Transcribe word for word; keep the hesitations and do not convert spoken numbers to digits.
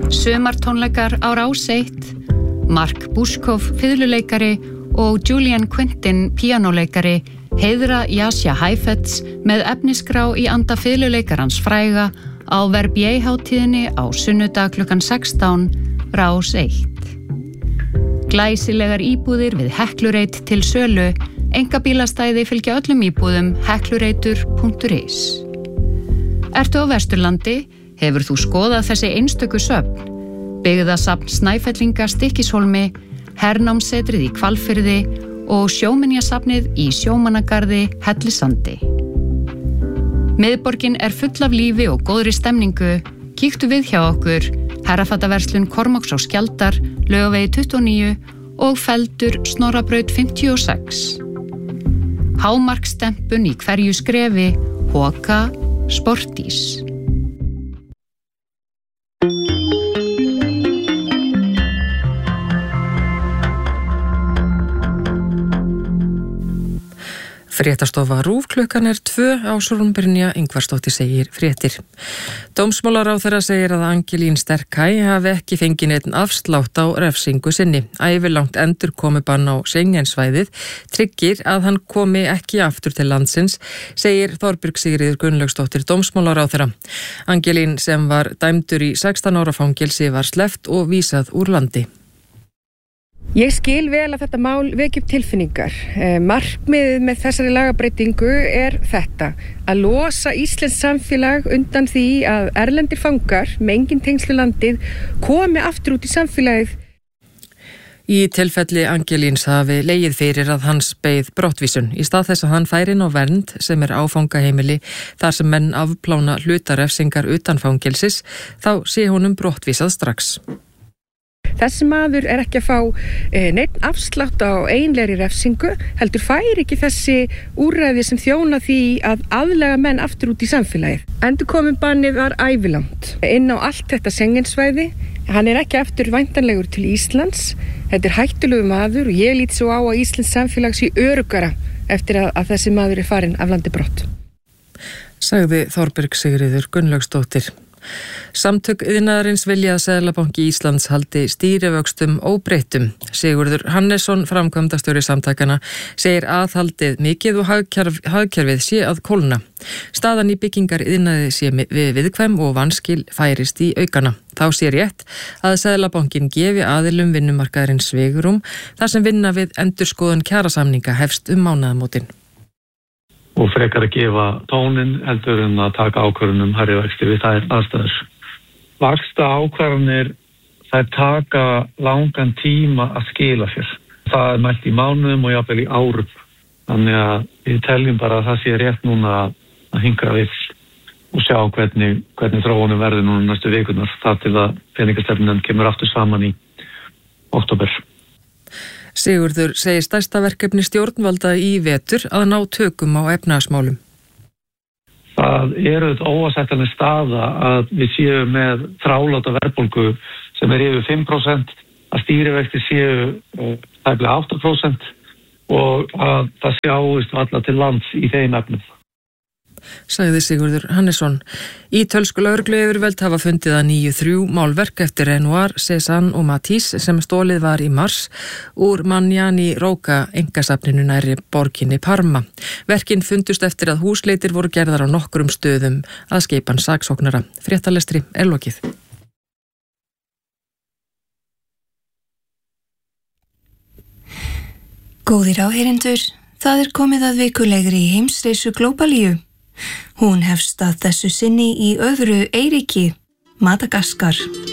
Sumartónleikar á Rás eitt, Mark Buskov fiðluleikari og Julian Quintin píanóleikari heiðra Jasja Heifetz með efnisgrá í anda fiðluleikarans fræga á Verbier-hátíðinni á sunnudag klukkan sextán, Rás eitt. Glæsilegar íbúðir við Heklureit til sölu, einkabílastæði fylgja öllum íbúðum heklureitur punktur is. Ertu á Vesturlandi? Hefur þú skoðað þessi einstöku söfn? Byggðasafn Snæfellinga Stykkishólmi, hernámssetrið í Hvalfirði og sjóminjasafnið í Sjómannagarði Hellisandi. Miðborgin er full af lífi og góðri stemningu. Kíktu við hjá okkur, herrafataverslun Kormáks á Skjaldar, Laugavegi tuttugu og níu og Feldur Snorrabraut fimmtíu og sex. Hámarksstempun í hverju skrefi, Hoka Sportís. Fréttastofa RÚV klukkan er tvö á Sólrún Ingvarsdóttir segir fréttir. Dómsmálaráðherra segir að Angelín Sterkaj hafi ekki fengið neinn afslátt á refsingu sinni. Ævilangt endurkomubann á Schengensvæðið tryggir að hann komi ekki aftur til landsins, segir Þorbjörg Sigríður Gunnlaugsdóttir dómsmálaráðherra. Angelín sem var dæmdur í sextán ára fangelsi var sleppt og vísað úr landi. Ég skil vel að þetta mál veki upp tilfinningar. Markmiðið með þessari lagabreytingu er þetta, að losa íslenskt samfélag undan því að erlendir fangar með engin tengsl við landið komi aftur út í samfélagið. Í tilfelli Angelíns hafi legið fyrir að hans beið brottvísun. Í stað þess að hann færi inn á vernd sem er áfangaheimili þar sem menn afplána hlutarefsingar utan fangelsis, þá sé honum brottvísað strax. Þessi maður er ekki að fá e, neitt afslátt á einlegri refsingu, heldur fær ekki þessi úrræði sem þjóna því að aðlaga menn aftur út í samfélagið. Endurkomubanið var ævilangt inn á allt þetta Schengensvæði. Hann er ekki aftur væntanlegur til Íslands. Þetta er hættulegu maður og ég lít svo á að Íslands samfélag sé öruggara eftir að, að þessi maður er farin af landi brott. Sagði Þorbjörg Sigríður Gunnlaugsdóttir. Samtök iðnaðarins vilja að Seðlabanki Íslands haldi stýrivöxtum óbreyttum. Sigurður Hannesson, framkvæmdastjóri samtakana, segir aðhaldið mikið og hagkerf, hagkerfið sé að kólna. Staðan í byggingar iðnaði sé við viðkvæm og vanskil færist í aukana. Þá sé rétt að Seðlabankin gefi aðilum vinnumarkaðarins svigrúm þar sem vinna við endurskoðun kjarasamninga hefst um mánaðamótin. Og frekar að gefa tónin heldur en að taka ákvörðunum hærri vexti við þær aðstæður. Vaxta ákvarðanir þær taka langan tíma að skila sér. Það er mælt í mánuðum og jafnvel í árum. Þannig að við teljum bara að það sé rétt núna að hingra við og sjá hvernig, hvernig þróunum verður núna næstu vikunar. Það til að peningastefnan kemur aftur saman í október. Sigurður segir stærsta verkefni stjórnvalda í vetur að ná tökum á efnahagsmálum. Það er auðvitað óásættanleg staða að við séum með þráláta verðbólgu sem er yfir fimm prósent, að stýrivextir séu tæplega átta prósent og að það sjáist alla til lands í þeim efnum. Sagði Sigurður Hannesson. Ítölsku lögregluyfirvöld hafa fundið að nýju þrjú málverk eftir Renoir, Cézanne og Matisse sem stólið var í mars úr Magnani Rocca einkasafninu nærri borginni Parma. Verkin fundust eftir að húsleitir voru gerðar á nokkrum stöðum að skipan saksóknara. Fréttalestri er lokið. Góðir áheyrendur, það er komið að vikulegri heimsreisu Glóbalíu. Hún hefst að þessu sinni í öðru eyríki, Madagaskar.